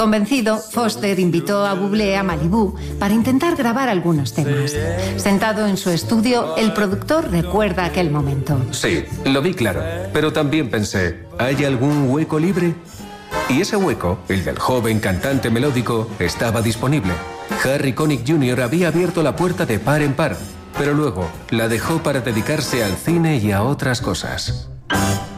Convencido, Foster invitó a Bublé a Malibú para intentar grabar algunos temas. Sentado en su estudio, el productor recuerda aquel momento. Sí, lo vi claro, pero también pensé, ¿hay algún hueco libre? Y ese hueco, el del joven cantante melódico, estaba disponible. Harry Connick Jr. había abierto la puerta de par en par, pero luego la dejó para dedicarse al cine y a otras cosas.